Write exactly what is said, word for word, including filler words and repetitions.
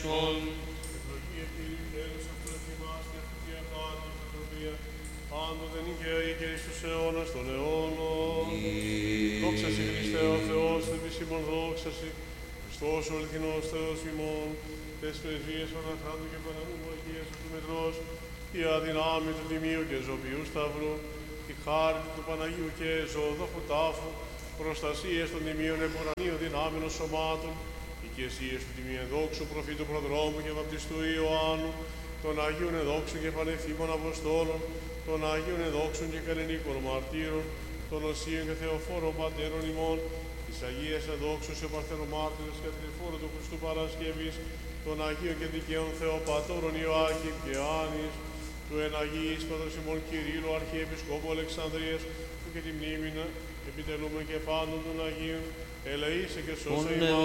Ευλογία Κύριε, τέλος αυτός ημάς και αυτή τη αχάρτος ανθρωπία, πάντοτε νικαίοι και εις τους αιώνας των αιώνων. Δόξα σοι Χριστέ ο Θεός, επισήμων δόξα σοι, Χριστός ο αληθινός Θεός ημών, τες πρεσβείες Παναχράντου και Παναγού Αγίας του Μετρός, η αδυνάμει του Τιμίου και Ζωπιού Σταυρού, η χάρη του Παναγίου και ζωοδόχου τάφου, προστασίες των τιμίων επουρανίων δυνάμενων σωμάτων, οικεσίες του τιμίου εδόξου προφήτου προδρόμου και βαπτιστού Ιωάννου, των Αγίων εδόξων και πανεφήμων Αποστόλων, των Αγίων εδόξων και κανονικών μαρτύρων, των Οσίων και Θεοφόρων Πατέρων ημών, της Αγίας εδόξου σε Παρθενομάρτυρες και Τριφόρου του Χριστού Παρασκευής, των Αγίων και Δικαίων Θεοπατώρων Ιωάκημ και Άνης, του εν Αγίης Πατρός ημών Κυρίλου Αρχιεπισκόπου Αλεξανδρίας, που και τη μνήμη επιτελούμε και πάντων των Αγίων, ελεήσε και σώσε ημάς.